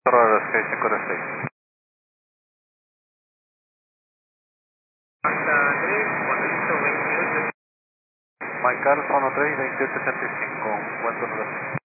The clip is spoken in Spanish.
Torre Sky 546. Hasta 3, cuando listo 28. Mike Carlos 13, 2885, buen turno.